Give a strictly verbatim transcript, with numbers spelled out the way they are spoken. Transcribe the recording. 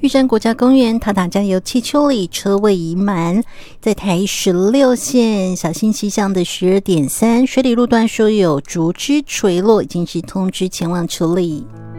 玉山国家公园塔塔加油气丘里车位已满，在台十六线小心西向的十二点三水里路段说有竹枝垂落，已经是通知前往处理。